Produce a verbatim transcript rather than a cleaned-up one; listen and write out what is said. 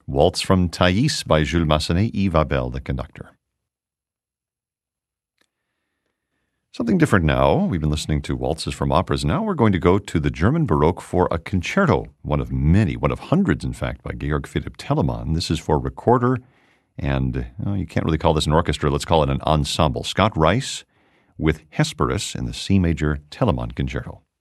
Waltz from Thais by Jules Massenet, Yves Abel, the conductor. Something different now. We've been listening to waltzes from operas. Now we're going to go to the German Baroque for a concerto, one of many, one of hundreds, in fact, by Georg Philipp Telemann. This is for recorder, and well, you can't really call this an orchestra. Let's call it an ensemble. Scott Rice with Hesperus in the C major Telemann Concerto.